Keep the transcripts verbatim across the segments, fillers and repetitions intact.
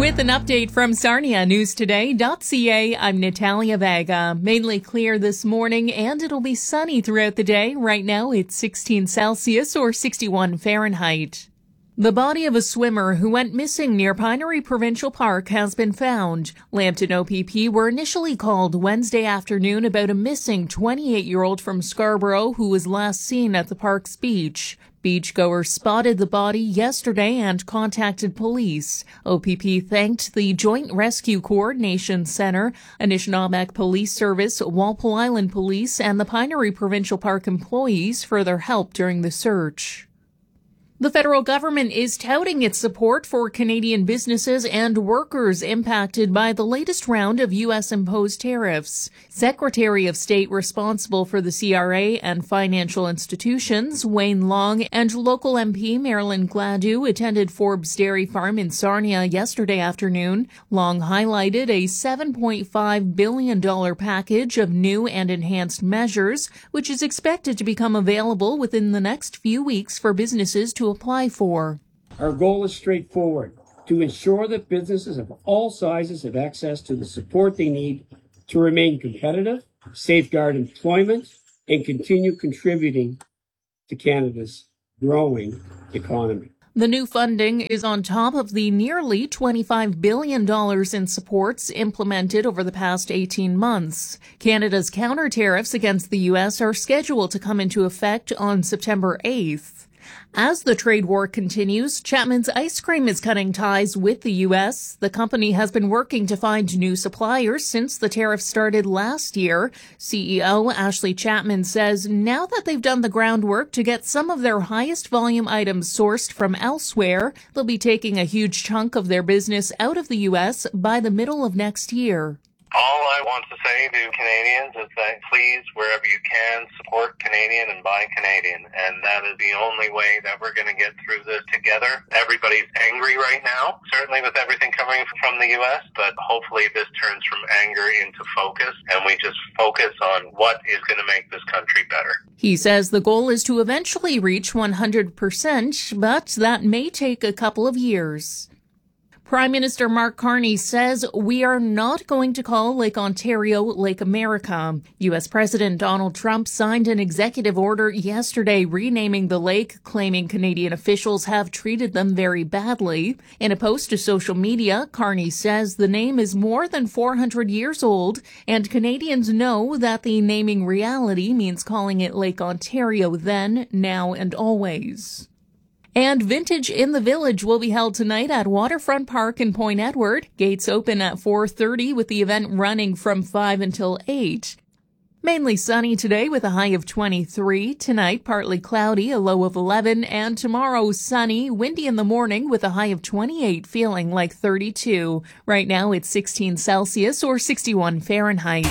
With an update from Sarnia News Today dot C A, I'm Natalia Vega. Mainly clear this morning, and it'll be sunny throughout the day. Right now, it's sixteen Celsius or sixty-one Fahrenheit. The body of a swimmer who went missing near Pinery Provincial Park has been found. Lambton O P P were initially called Wednesday afternoon about a missing twenty-eight-year-old from Scarborough who was last seen at the park's beach. Beachgoers spotted the body yesterday and contacted police. O P P thanked the Joint Rescue Coordination Centre, Anishinaabeg Police Service, Walpole Island Police, and the Pinery Provincial Park employees for their help during the search. The federal government is touting its support for Canadian businesses and workers impacted by the latest round of U S-imposed tariffs. Secretary of State responsible for the C R A and financial institutions, Wayne Long, and local M P Marilyn Gladue attended Forbes Dairy Farm in Sarnia yesterday afternoon. Long highlighted a seven point five billion dollars package of new and enhanced measures, which is expected to become available within the next few weeks for businesses to apply for. Our goal is straightforward: to ensure that businesses of all sizes have access to the support they need to remain competitive, safeguard employment, and continue contributing to Canada's growing economy. The new funding is on top of the nearly twenty-five billion dollars in supports implemented over the past eighteen months. Canada's counter tariffs against the U S are scheduled to come into effect on September eighth. As the trade war continues, Chapman's Ice Cream is cutting ties with the U S. The company has been working to find new suppliers since the tariffs started last year. C E O Ashley Chapman says now that they've done the groundwork to get some of their highest volume items sourced from elsewhere, they'll be taking a huge chunk of their business out of the U S by the middle of next year. All I want to say to Canadians is that please, wherever you can, support Canadian and buy Canadian. And that is the only way that we're going to get through this together. Everybody's angry right now, certainly with everything coming from the U S, but hopefully this turns from anger into focus, and we just focus on what is going to make this country better. He says the goal is to eventually reach one hundred percent, but that may take a couple of years. Prime Minister Mark Carney says we are not going to call Lake Ontario Lake America. U S President Donald Trump signed an executive order yesterday renaming the lake, claiming Canadian officials have treated them very badly. In a post to social media, Carney says the name is more than four hundred years old, and Canadians know that the naming reality means calling it Lake Ontario then, now, and always. And Vintage in the Village will be held tonight at Waterfront Park in Point Edward. Gates open at four thirty with the event running from five until eight. Mainly sunny today with a high of twenty-three. Tonight, partly cloudy, a low of eleven. And tomorrow, sunny, windy in the morning with a high of twenty-eight, feeling like thirty-two. Right now, it's sixteen Celsius or sixty-one Fahrenheit.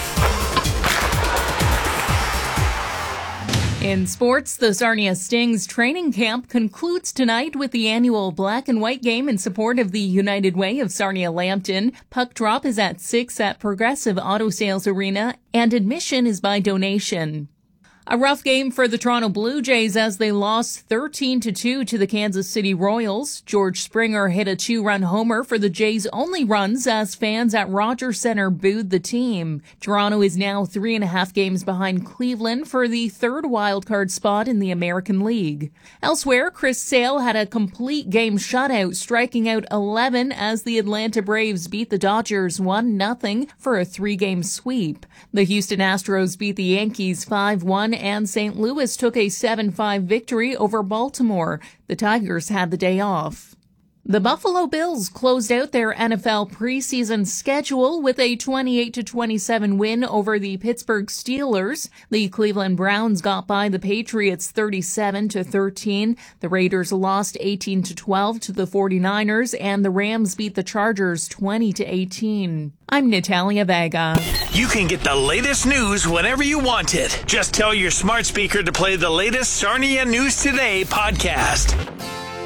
In sports, the Sarnia Stings training camp concludes tonight with the annual black and white game in support of the United Way of Sarnia Lambton. Puck drop is at six at Progressive Auto Sales Arena, and admission is by donation. A rough game for the Toronto Blue Jays as they lost thirteen to two to the Kansas City Royals. George Springer hit a two-run homer for the Jays' only runs as fans at Rogers Centre booed the team. Toronto is now three and a half games behind Cleveland for the third wildcard spot in the American League. Elsewhere, Chris Sale had a complete game shutout, striking out eleven as the Atlanta Braves beat the Dodgers one nothing for a three-game sweep. The Houston Astros beat the Yankees five one, and Saint Louis took a seven five victory over Baltimore. The Tigers had the day off. The Buffalo Bills closed out their N F L preseason schedule with a twenty-eight to twenty-seven win over the Pittsburgh Steelers. The Cleveland Browns got by the Patriots thirty-seven to thirteen. The Raiders lost eighteen to twelve to the forty-niners, and the Rams beat the Chargers twenty to eighteen. I'm Natalia Vega. You can get the latest news whenever you want it. Just tell your smart speaker to play the latest Sarnia News Today podcast.